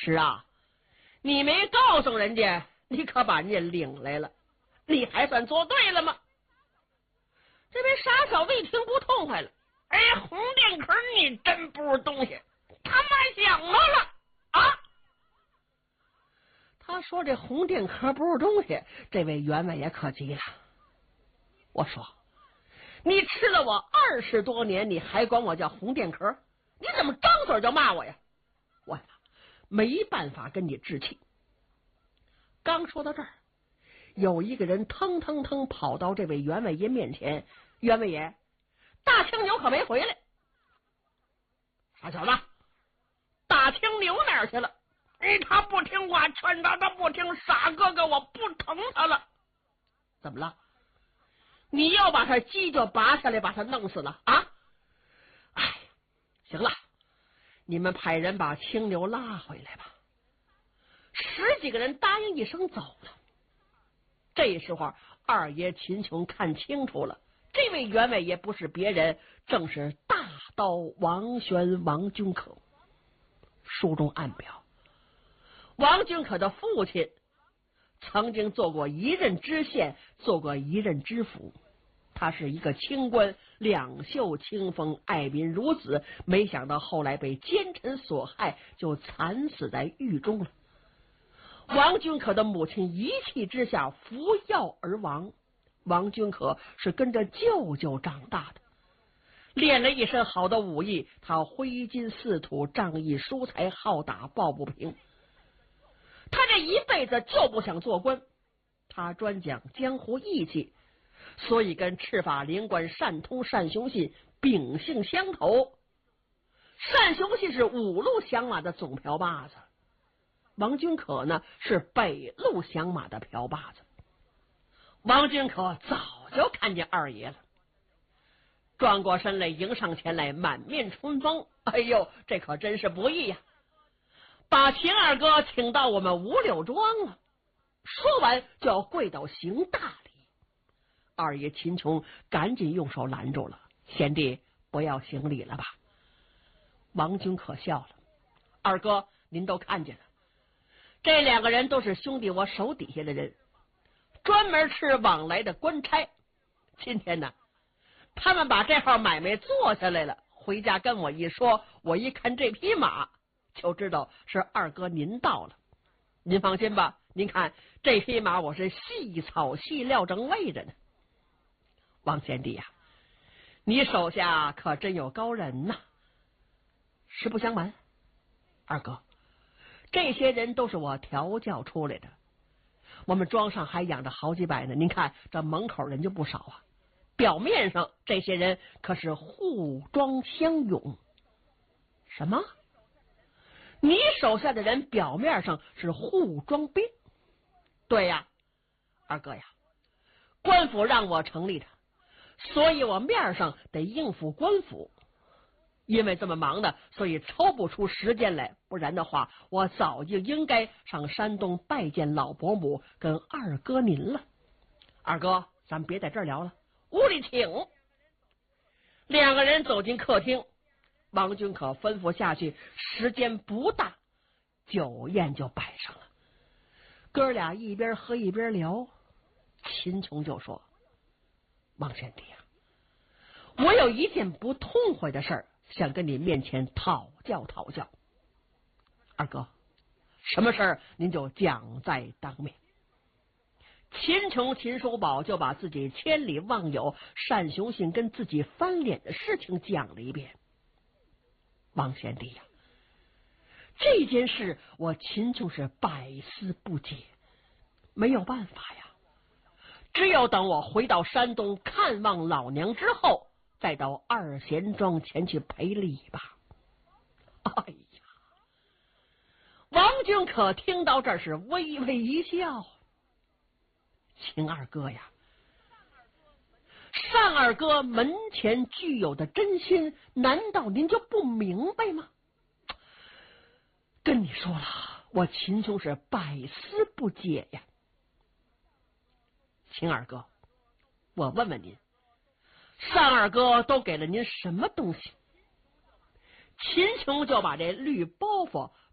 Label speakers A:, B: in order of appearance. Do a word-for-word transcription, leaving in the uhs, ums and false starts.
A: 是啊，你没告诉人家，你可把人家领来了，你还算做对了吗？这位傻小子一听不痛快了，哎，红电壳你真不是东西，他妈想么了啊？他说这红电壳不是东西，这位员外也可急了。我说，你吃了我二十多年，你还管我叫红电壳？你怎么张嘴就骂我呀？我呀，没办法跟你置气。刚说到这儿，有一个人腾腾腾跑到这位员外爷面前，员外爷，大青牛可没回来。傻小子，大青牛哪儿去了？哎，他不听话，劝他他不听，傻哥哥我不疼他了。怎么了？你要把他犄角拔下来，把他弄死了啊？哎，行了，你们派人把青牛拉回来吧。十几个人答应一声走了。这时候二爷秦琼看清楚了，这位员外也不是别人，正是大刀王玄王君可。书中暗表，王君可的父亲曾经做过一任知县，做过一任知府，他是一个清官，两袖清风，爱民如子，没想到后来被奸臣所害，就惨死在狱中了。王君可的母亲一气之下服药而亡。王君可是跟着舅舅长大的，练了一身好的武艺，他挥金似土，仗义疏财，好打抱不平。他这一辈子就不想做官，他专讲江湖义气，所以跟赤法灵官单通、单雄信秉性相投。单雄信是五路响马的总瓢把子，王君可呢是北路响马的瓢把子。王君可早就看见二爷了，转过身来迎上前来，满面春风。哎呦，这可真是不易呀，把秦二哥请到我们五柳庄了。说完就要跪倒行大礼。二爷秦琼赶紧用手拦住了，贤弟不要行礼了吧。王君可笑了，二哥您都看见了，这两个人都是兄弟我手底下的人，专门吃往来的官差。今天呢，他们把这号买卖做下来了，回家跟我一说，我一看这匹马就知道是二哥您到了。您放心吧，您看这匹马我是细草细料正喂着呢。王贤弟呀、啊，你手下可真有高人呐！实不相瞒，二哥，这些人都是我调教出来的，我们庄上还养着好几百呢。您看这门口人就不少啊。表面上这些人可是护庄相拥。什么？你手下的人表面上是护庄兵？对呀，二哥呀，官府让我成立的，所以我面上得应付官府。因为这么忙的，所以抽不出时间来，不然的话我早就应该上山东拜见老伯母跟二哥您了。二哥，咱别在这儿聊了，屋里请。两个人走进客厅，王君可吩咐下去，时间不大，酒宴就摆上了。哥俩一边喝一边聊，秦琼就说：王贤弟啊，我有一件不痛快的事儿，想跟你面前讨教讨教。二哥，什么事儿您就讲在当面。秦琼秦叔宝就把自己千里望友单雄信跟自己翻脸的事情讲了一遍。王贤弟呀、啊，这件事我秦琼是百思不解，没有办法呀，只有等我回到山东看望老娘之后，再到二贤庄前去赔礼吧。哎呀，王君可听到这是微微一笑。秦二哥呀，单二哥门前具有的真心，难道您就不明白吗？跟你说了，我秦琼是百思不解呀。秦二哥，我问问您，单二哥都给了您什么东西？秦琼就把这绿包袱